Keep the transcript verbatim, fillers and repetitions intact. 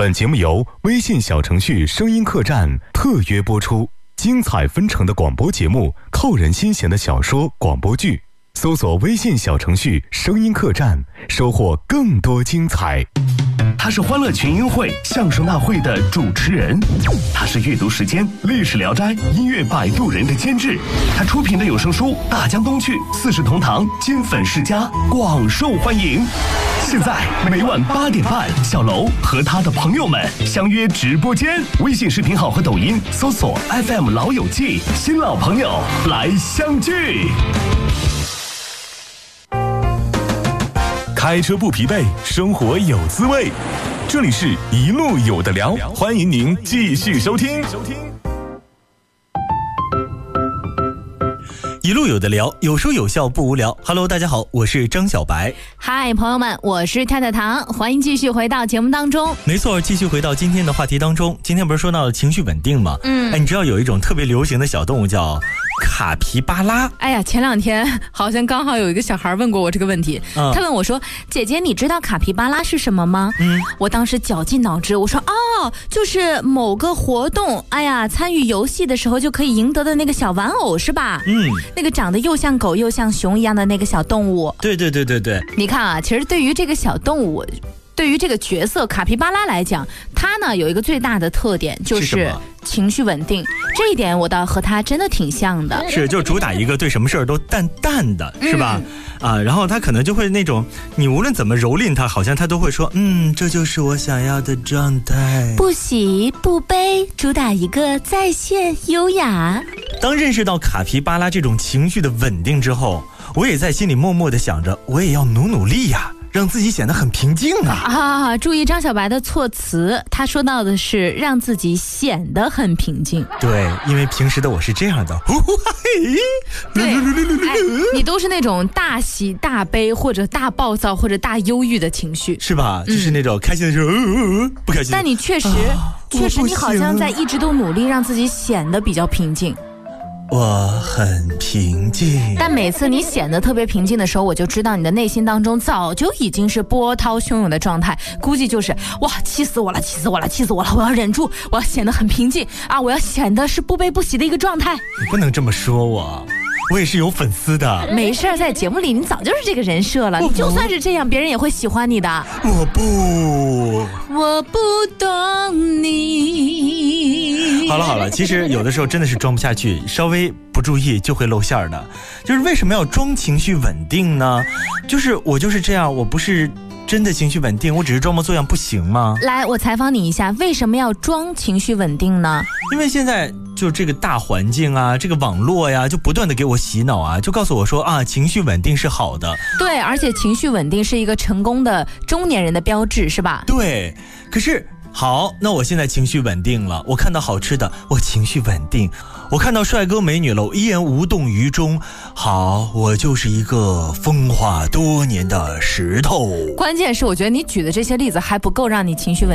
本节目由微信小程序声音客栈特约播出，精彩纷呈的广播节目，扣人心弦的小说广播剧，搜索微信小程序声音客栈，收获更多精彩。 他是欢乐群英会相声大会的主持人，他是阅读时间历史聊斋音乐摆渡人的监制，他出品的有声书《大江东去》四世同堂金粉世家广受欢迎。现在每晚八点半，小楼和他的朋友们相约直播间，微信视频号和抖音搜索 F M 老友记，新老朋友来相聚。 开车不疲惫，生活有滋味。这里是一路有的聊，欢迎您继续收听。 一路有的聊，有说有笑不无聊。Hello， 大家好，我是张小白。 嗨，朋友们，我是太太糖，欢迎继续回到节目当中。 没错，继续回到今天的话题当中。今天不是说到了情绪稳定吗？ 嗯， 哎，你知道有一种特别流行的小动物叫卡皮巴拉。 哎呀，前两天好像刚好有一个小孩问过我这个问题，嗯、他问我说：“姐姐，你知道卡皮巴拉是什么吗？”嗯，我当时绞尽脑汁，我说：“哦，就是某个活动，哎呀，参与游戏的时候就可以赢得的那个小玩偶是吧？”嗯，那个长得又像狗又像熊一样的那个小动物。 对对对对对， 你看啊，其实对于这个小动物。对于这个角色卡皮巴拉来讲，他呢有一个最大的特点就是情绪稳定，这一点我倒和他真的挺像的。 是，就主打一个对什么事儿都淡淡的，是吧？嗯、啊，然后他可能就会那种，你无论怎么蹂躏他，好像他都会说，嗯，这就是我想要的状态。 不喜不悲，主打一个在线优雅。 当认识到卡皮巴拉这种情绪的稳定之后，我也在心里默默的想着，我也要努努力呀。让自己显得很平静啊！ 啊，注意张小白的措辞，他说到的是让自己显得很平静。 对，因为平时的我是这样的。 对，哎，你都是那种大喜大悲或者大暴躁或者大忧郁的情绪， 是吧？就是那种开心的时候、嗯呃、不开心， 但你确实、啊、确实你好像在一直都努力让自己显得比较平静。 我很平静， 但每次你显得特别平静的时候，我就知道你的内心当中早就已经是波涛汹涌的状态，估计就是哇，气死我了，气死我了，气死我了！我要忍住，我要显得很平静啊！我要显得是不悲不喜的一个状态。 你不能这么说我，我也是有粉丝的。 没事，在节目里你早就是这个人设了，你就算是这样，别人也会喜欢你的。 我不， 我不懂你。 好了好了，其实有的时候真的是装不下去，稍微不注意就会露馅的。就是为什么要装情绪稳定呢？就是我就是这样，我不是真的情绪稳定，我只是装模作样，不行吗？ 来，我采访你一下，为什么要装情绪稳定呢？ 因为现在就这个大环境啊，这个网络呀，就不断的给我洗脑啊，就告诉我说啊，情绪稳定是好的。 对，而且情绪稳定是一个成功的中年人的标志，是吧？ 对，可是好，那我现在情绪稳定了，我看到好吃的，我情绪稳定；我看到帅哥美女了，我依然无动于衷。好，我就是一个风化多年的石头。 关键是我觉得你举的这些例子还不够让你情绪稳定。